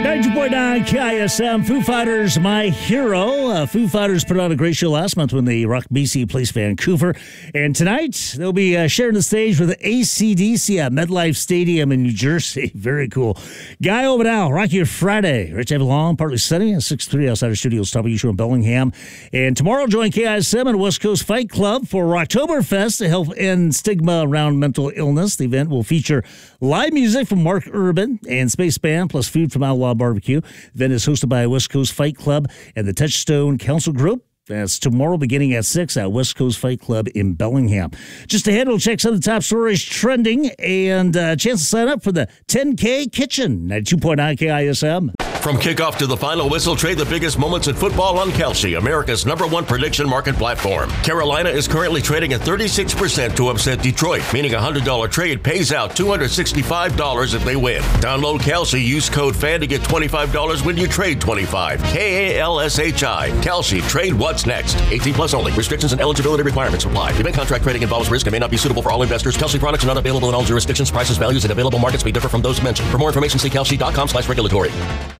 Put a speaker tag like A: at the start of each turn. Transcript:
A: 92.9 KISM, Foo Fighters, My Hero. Foo Fighters put on a great show last month when they rocked BC Place Vancouver. And tonight, they'll be sharing the stage with AC/DC at MetLife Stadium in New Jersey. Very cool. Guy over now, Rock Your Friday. Rich Avalon, partly sunny at 6:30 outside our studios, top of you show in Bellingham. And tomorrow, join KISM and West Coast Fight Club for Rocktoberfest to help end stigma around mental illness. The event will feature live music from Mark Urban and Space Band, plus food from Outlaw Barbecue. The event is hosted by West Coast Fight Club and the Touchstone Council Group. That's tomorrow beginning at 6 at West Coast Fight Club in Bellingham. Just ahead, we'll check some of the top stories trending and a chance to sign up for the 10K Kitchen at 2.9 KISM.
B: From kickoff to the final whistle, trade the biggest moments in football on Kalshi, America's #1 prediction market platform. Carolina is currently trading at 36% to upset Detroit, meaning a $100 trade pays out $265 if they win. Download Kalshi, use code FAN to get $25 when you trade 25. KALSHI. Kalshi, trade what's next. 18 plus only. Restrictions and eligibility requirements apply. Event contract trading involves risk and may not be suitable for all investors. Kalshi products are not available in all jurisdictions. Prices, values, and available markets may differ from those mentioned. For more information, see kalshi.com/regulatory.